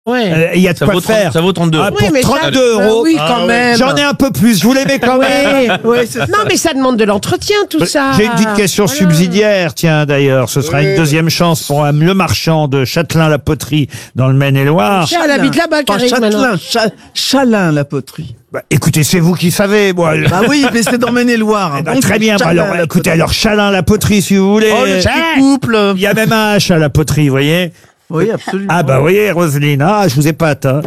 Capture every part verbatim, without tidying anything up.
Ouais. Euh, Il y a de Ça quoi vaut faire. trente ça vaut trente-deux Ah, euros. pour Oui, mais ça- trente-deux bah euros. oui, quand Ah ouais. même. J'en ai un peu plus. Je vous l'aimez quand même. Oui, oui, non, mais ça demande de l'entretien, tout ça. J'ai une petite question Voilà. subsidiaire, tiens d'ailleurs, ce sera Oui. une deuxième chance pour euh, le marchand de Châtelain-la-Poterie dans le Maine-et-Loire. Elle habite là-bas, Pas Karine, maintenant. Châtelain, Cha- Chalin, la poterie. Bah, écoutez, c'est vous qui savez, moi. Bah oui, mais c'est dans Maine-et-Loire. Eh ben, Donc, très bien. Bah, Chalin, alors, la écoutez, poterie. alors Chalin-la-Poterie, si vous voulez. Oh, le petit couple. Il y a même un H à la poterie, vous voyez. Oui, absolument. Ah bah, vous voyez, Roselyne, ah, je vous ai pas atteint.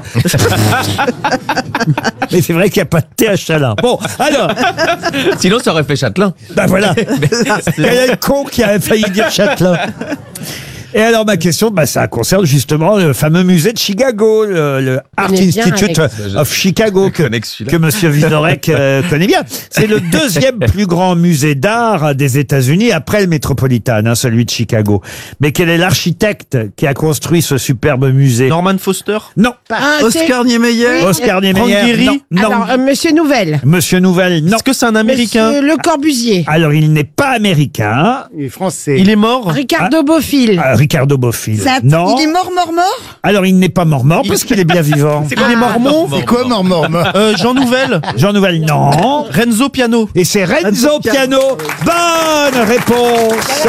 Mais c'est vrai qu'il n'y a pas de thé à Chalin. Bon, alors, Sinon, ça aurait fait Châtelain. bah voilà. Il y a le con qui a failli dire Châtelain. Et alors, ma question, bah, ça concerne justement le fameux musée de Chicago, le, le Art connais bien, Institute Alex. of Chicago, que, connais que celui-là. que Monsieur Vizorek euh, connaît bien. C'est le deuxième plus grand musée d'art des États-Unis après le Metropolitan, hein, celui de Chicago. Mais quel est l'architecte qui a construit ce superbe musée? Norman Foster. Non. Ah, c'est- Oscar Niemeyer. Oscar Niemeyer. Franck Gehry. Non. non. Alors, euh, Monsieur Nouvelle. Monsieur Nouvelle. Non. Est-ce que c'est un Américain? Monsieur Le Corbusier. Alors, il n'est pas américain. Il est français. Il est mort. Ricardo Bofill. Ah, Ricardo Bofill. Ça- Non. Il est mort, mort, mort Alors, il n'est pas mort-mort parce qu'il est bien vivant. C'est quoi les Mormons? C'est quoi, mort, mort, mort Euh, Jean Nouvel. Jean Nouvel, non. Renzo Piano. Et c'est Renzo Piano. Bonne réponse.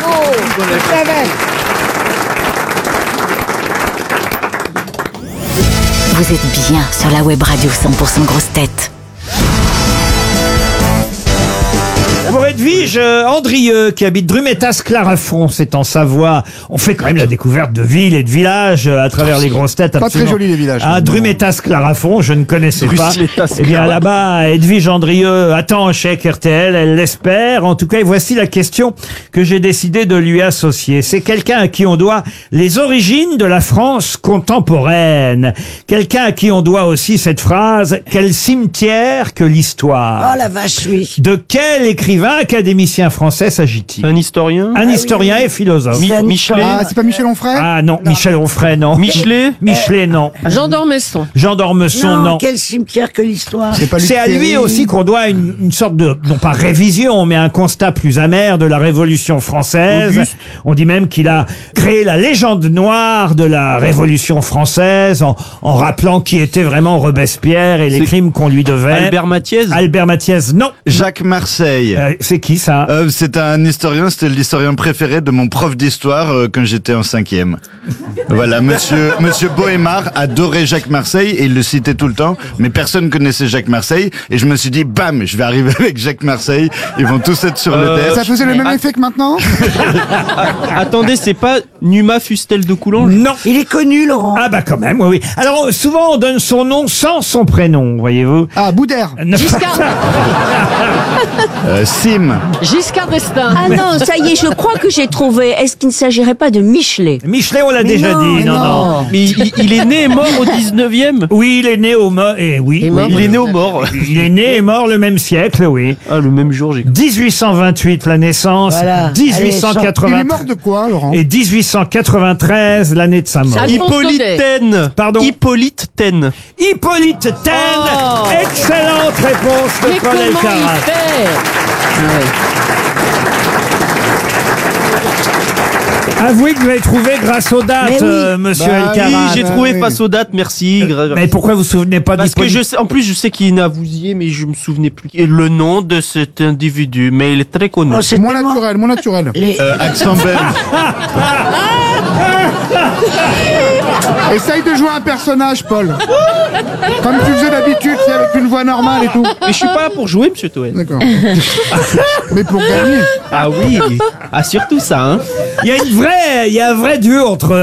Vous êtes bien sur la web radio cent pour cent grosse tête. Pour Edwige euh, Andrieux, qui habite Drumetas-Clarafond, c'est en Savoie. On fait quand même la découverte de villes et de villages euh, à travers les grosses têtes. Pas absolument. très joli, les villages. Ah, Drumetas-Clarafond, je ne connaissais pas. Drumetas-Clarafond. Eh bien, là-bas, Edwige Andrieux attend un chèque R T L, elle l'espère. En tout cas, et voici la question que j'ai décidé de lui associer. C'est quelqu'un à qui on doit les origines de la France contemporaine. Quelqu'un à qui on doit aussi cette phrase « Quel cimetière que l'histoire ». Oh la vache, oui. De quel écrivain académicien français s'agit-il? Un historien. Un historien et philosophe. Mi- Michelet. Ah, c'est pas Michel Onfray Ah non, Michel Onfray, non. Michelet. Michelet, non. Jean d'Ormesson. Jean d'Ormesson, non. Quel cimetière que l'histoire. C'est pas C'est à lui Ferry. aussi qu'on doit une, une sorte de, non pas révision, mais un constat plus amer de la Révolution française. Auguste. On dit même qu'il a créé la légende noire de la Révolution française en, en rappelant qui était vraiment Robespierre et les C'est- crimes qu'on lui devait. Albert Mathiez. Albert Mathiez, non. Jacques Marseille. Euh, c'est qui ça? Euh, c'est un historien, c'était l'historien préféré de mon prof d'histoire euh, quand j'étais en cinquième. Voilà, monsieur, monsieur Bohémard adorait Jacques Marseille et il le citait tout le temps, mais personne connaissait Jacques Marseille et je me suis dit, bam, je vais arriver avec Jacques Marseille, ils vont tous être sur Euh, le test. Ça faisait le même effet que maintenant Attendez, c'est pas Numa Fustel de Coulanges? Non. Il est connu, Laurent. Ah bah quand même, oui, oui. Alors souvent on donne son nom sans son prénom, voyez-vous. Ah, Boudère. Giscard, Euh, Sim. Giscard d'Estaing. Ah non, ça y est, je crois que j'ai trouvé. Est-ce qu'il ne s'agirait pas de Michelet? Michelet, on l'a déjà non, dit, mais non, non. non. Mais il, il est né et mort au dix-neuvième. Oui, il est né au mort, et oui, Et oui, mort Il est né au mort. il est né et mort le même siècle, oui. Ah, le même jour, j'ai cru. dix-huit cent vingt-huit la naissance, Voilà. dix-huit cent Il est quatre-vingts mort de quoi, Laurent et dix-huit cent quatre-vingt-treize l'année de sa mort. Ça- Hippolyte Taine. Pardon. Hippolyte Taine. Hippolyte Taine, Oh. excellente réponse Mais de Paul comment il Elkarat. fait? Avouez que vous avez trouvé grâce aux dates, Mais oui. euh, monsieur Bah Oui, Elkarat. j'ai Ah, trouvé oui. face aux dates, merci. gra- Mais pourquoi vous vous souvenez pas Parce que d'Hippolyte je sais, en plus, je sais qu'il est né à Vouziers, mais je me souvenais plus le nom de cet individu, mais il est très connu. Oh, c'est Moins tellement- naturel, moins naturel. Les- Euh, accent belge. Essaye de jouer un personnage, Paul. Comme tu faisais d'habitude, c'est avec une voix normale et tout. Mais je suis pas là pour jouer, monsieur Toen. D'accord. Mais pour gagner. Ah oui, ah surtout ça, hein. Il y a une vraie, il y a un vrai duo entre